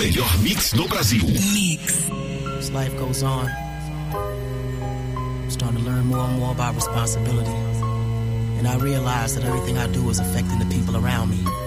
melhor mix do Brasil. Mix. As life goes on, I'm starting to learn more and more about responsibility. And I realize that everything I do is affecting the people around me.